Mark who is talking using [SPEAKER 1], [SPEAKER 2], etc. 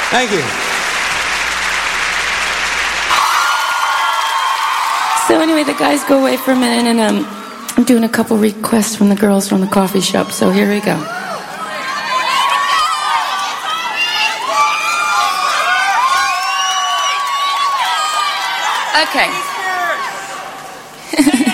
[SPEAKER 1] Thank you.
[SPEAKER 2] So anyway, the guys go away for a minute, and I'm doing a couple requests from the girls from the coffee shop. So here we go. Okay.